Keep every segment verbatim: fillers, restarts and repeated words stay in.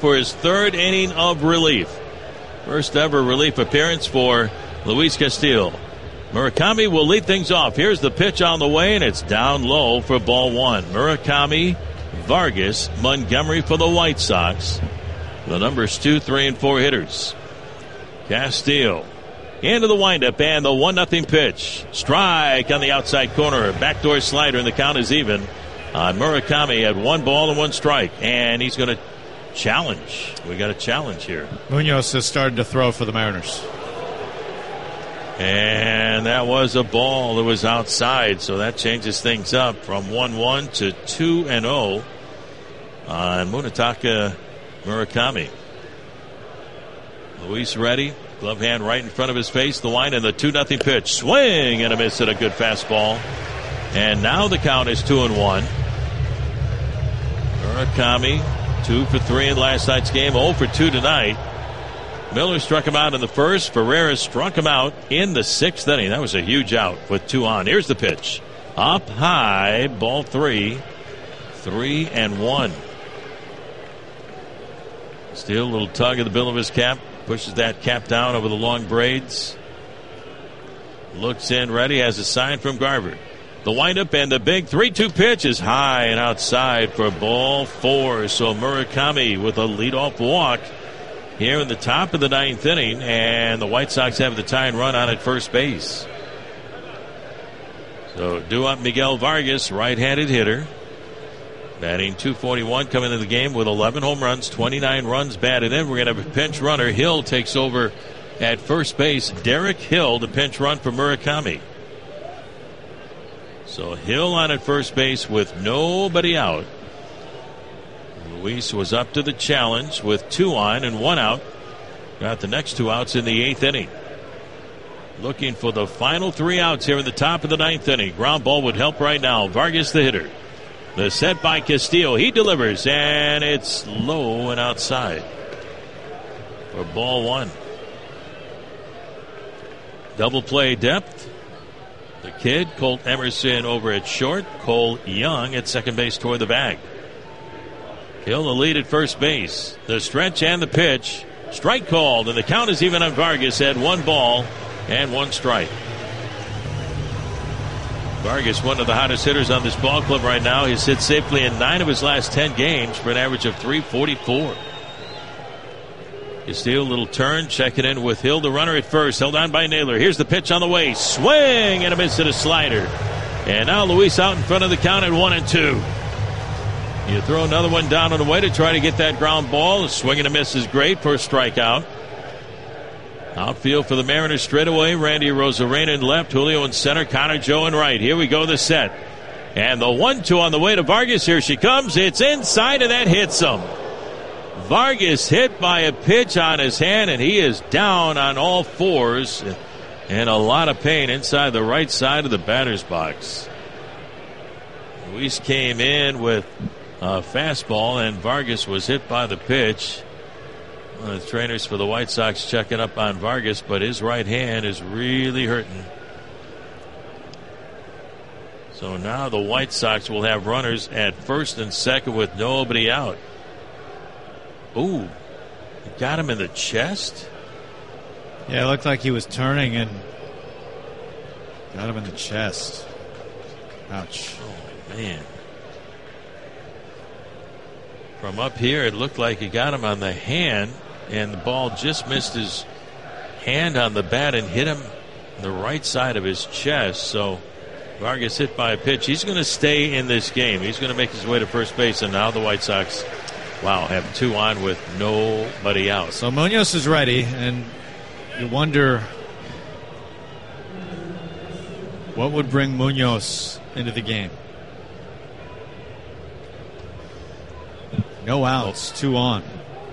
for his third inning of relief. First ever relief appearance for Luis Castillo. Murakami will lead things off. Here's the pitch on the way, and it's down low for ball one. Murakami, Vargas, Montgomery for the White Sox. The numbers two, three, and four hitters. Castillo into the windup and the one nothing pitch. Strike on the outside corner. Backdoor slider, and the count is even on Murakami at one ball and one strike. And he's going to challenge. We got a challenge here. Munoz has started to throw for the Mariners. And that was a ball that was outside, so that changes things up from one one to two and oh on Munetaka Murakami. Luis ready. Glove hand right in front of his face. The line and the two nothing pitch. Swing and a miss at a good fastball. And now the count is two and one. Murakami, two for three in last night's game, oh for two tonight. Miller struck him out in the first. Ferreira struck him out in the sixth inning. That was a huge out with two on. Here's the pitch. Up high, ball three. Three and one. Still a little tug of the bill of his cap. Pushes that cap down over the long braids. Looks in, ready, has a sign from Garver. The windup and the big three two pitch is high and outside for ball four. So Murakami with a leadoff walk here in the top of the ninth inning, and the White Sox have the tying run on at first base. So due up Miguel Vargas, right-handed hitter, batting two forty-one, coming into the game with eleven home runs, twenty-nine runs batted in. We're going to have a pinch runner. Hill takes over at first base. Derek Hill, the pinch run for Murakami. So Hill on at first base with nobody out. Luis was up to the challenge with two on and one out. Got the next two outs in the eighth inning. Looking for the final three outs here in the top of the ninth inning. Ground ball would help right now. Vargas, the hitter. The set by Castillo. He delivers, and it's low and outside for ball one. Double play depth. The kid, Colt Emerson over at short. Cole Young at second base toward the bag. Hill the lead at first base. The stretch and the pitch. Strike called, and the count is even on Vargas at one ball and one strike. Vargas, one of the hottest hitters on this ball club right now. He's hit safely in nine of his last ten games for an average of three forty-four. Castillo, little turn, checking in with Hill, the runner at first, held on by Naylor. Here's the pitch on the way. Swing and a miss at a slider. And now Luis out in front of the count at one and two. You throw another one down on the way to try to get that ground ball. A swing and a miss is great for a strikeout. Outfield for the Mariners straight away. Randy Arozarena in left. Julio in center. Connor Joe in right. Here we go, the set. And the one two on the way to Vargas. Here she comes. It's inside, and that hits him. Vargas hit by a pitch on his hand, and he is down on all fours and a lot of pain inside the right side of the batter's box. Luis came in with a fastball, and Vargas was hit by the pitch. One of the trainers for the White Sox checking up on Vargas, but his right hand is really hurting. So now the White Sox will have runners at first and second with nobody out. Ooh, got him in the chest? Yeah, it looked like he was turning and got him in the chest. Ouch. Oh, man. From up here, it looked like he got him on the hand, and the ball just missed his hand on the bat and hit him on the right side of his chest. So Vargas hit by a pitch. He's going to stay in this game. He's going to make his way to first base, and now the White Sox, wow, have two on with nobody out. So Munoz is ready, and you wonder what would bring Munoz into the game. No outs, two on.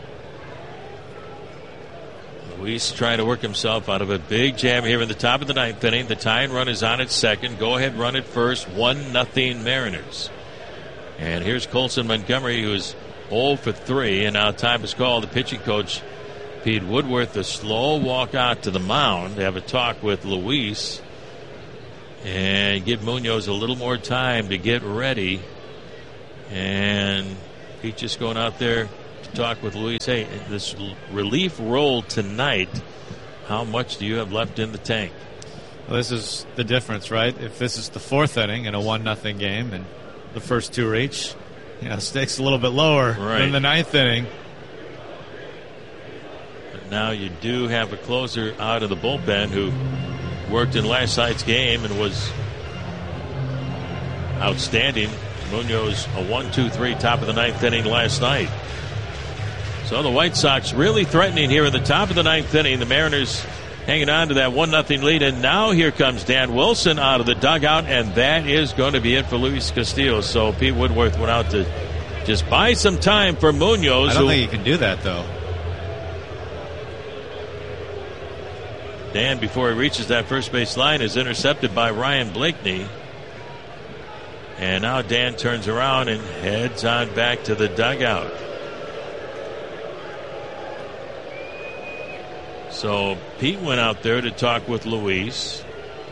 Luis trying to work himself out of a big jam here in the top of the ninth inning. The tying run is on at second. Go ahead run at first. One nothing Mariners. And here's Colson Montgomery, who's oh for three, and now time is called. The pitching coach, Pete Woodworth, a slow walk out to the mound to have a talk with Luis and give Munoz a little more time to get ready. And Pete just going out there to talk with Luis. Hey, this relief role tonight, how much do you have left in the tank? Well, this is the difference, right? If this is the fourth inning in a one nothing game and the first two reach, you know, stakes a little bit lower right. than the ninth inning. But now you do have a closer out of the bullpen who worked in last night's game and was outstanding. Munoz, a one two three top of the ninth inning last night. So the White Sox really threatening here in the top of the ninth inning. The Mariners hanging on to that one nothing lead. And now here comes Dan Wilson out of the dugout. And that is going to be it for Luis Castillo. So Pete Woodworth went out to just buy some time for Munoz. I don't who, think you can do that, though. Dan, before he reaches that first base line, is intercepted by Ryan Blakeney. And now Dan turns around and heads on back to the dugout. So Pete went out there to talk with Luis.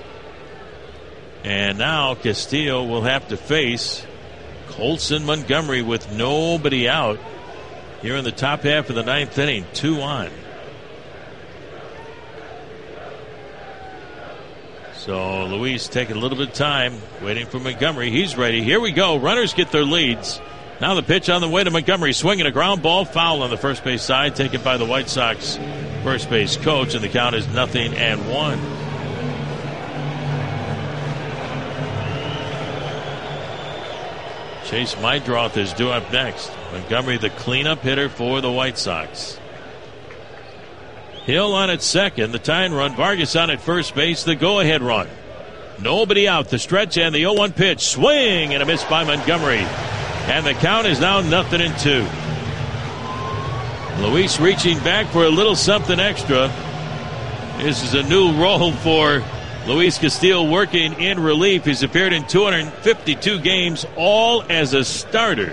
And now Castillo will have to face Colson Montgomery with nobody out here in the top half of the ninth inning. Two on. So Luis taking a little bit of time, waiting for Montgomery. He's ready. Here we go. Runners get their leads. Now the pitch on the way to Montgomery. Swinging a ground ball. Foul on the first base side. Taken by the White Sox first base coach. And the count is nothing and one. Chase Meidroth is due up next. Montgomery, the cleanup hitter for the White Sox. Hill on at second, the tying run. Vargas on at first base, the go-ahead run. Nobody out, the stretch and the oh one pitch. Swing and a miss by Montgomery. And the count is now nothing and two. Luis reaching back for a little something extra. This is a new role for Luis Castillo, working in relief. He's appeared in two hundred fifty-two games, all as a starter.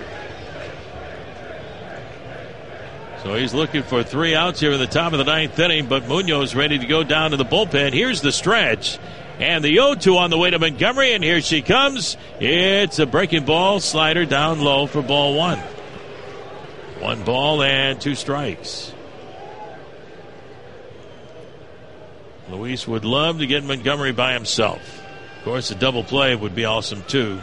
So he's looking for three outs here in the top of the ninth inning, but Munoz ready to go down to the bullpen. Here's the stretch. And the oh two on the way to Montgomery, and here she comes. It's a breaking ball, slider down low for ball one. One ball and two strikes. Luis would love to get Montgomery by himself. Of course, a double play would be awesome too.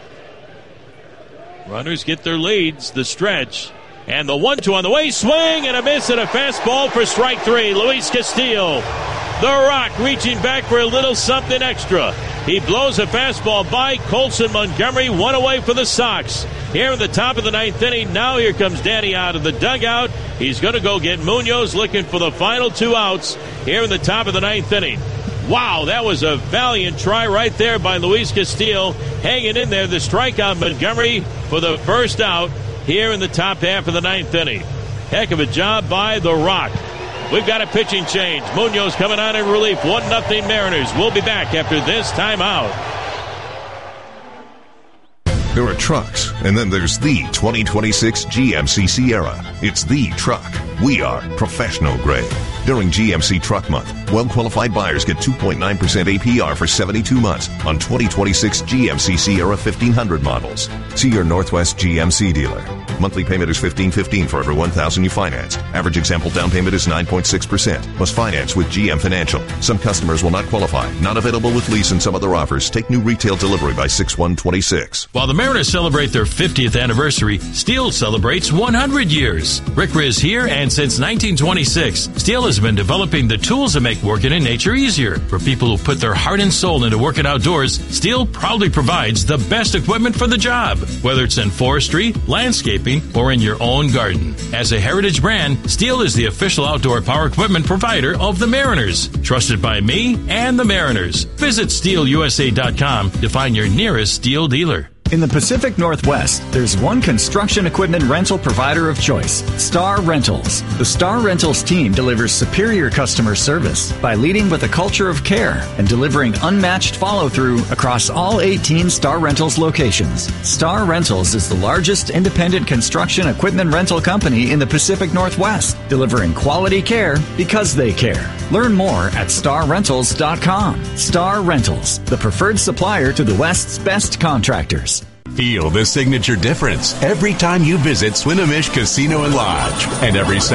Runners get their leads, the stretch. And the one two on the way, swing and a miss and a fastball for strike three. Luis Castillo, the Rock, reaching back for a little something extra. He blows a fastball by Colson Montgomery, one away for the Sox. Here in the top of the ninth inning, now here comes Danny out of the dugout. He's going to go get Munoz, looking for the final two outs here in the top of the ninth inning. Wow, that was a valiant try right there by Luis Castillo, hanging in there. The strikeout Montgomery for the first out here in the top half of the ninth inning. Heck of a job by the Rock. We've got a pitching change. Munoz coming on in relief. one nothing Mariners. We'll be back after this timeout. There are trucks, and then there's the twenty twenty-six G M C Sierra. It's the truck. We are professional grade. During G M C Truck Month, well-qualified buyers get two point nine percent A P R for seventy-two months on twenty twenty-six G M C Sierra fifteen hundred models. See your Northwest G M C dealer. Monthly payment is fifteen fifteen for every one thousand you finance. Average example down payment is nine point six percent. Must finance with G M Financial. Some customers will not qualify. Not available with lease and some other offers. Take new retail delivery by six one twenty-six. While the Mariners celebrate their fiftieth anniversary, Steel celebrates one hundred years. Rick Riz here, and since nineteen twenty-six, Steel has been developing the tools that make working in nature easier. For people who put their heart and soul into working outdoors, Steel proudly provides the best equipment for the job, whether it's in forestry, landscaping, or in your own garden. As a heritage brand, Steel is the official outdoor power equipment provider of the Mariners. Trusted by me and the Mariners. Visit steel u s a dot com to find your nearest Steel dealer. In the Pacific Northwest, there's one construction equipment rental provider of choice, Star Rentals. The Star Rentals team delivers superior customer service by leading with a culture of care and delivering unmatched follow-through across all eighteen Star Rentals locations. Star Rentals is the largest independent construction equipment rental company in the Pacific Northwest, delivering quality care because they care. Learn more at star rentals dot com. Star Rentals, the preferred supplier to the West's best contractors. Feel the signature difference every time you visit Swinomish Casino and Lodge. And every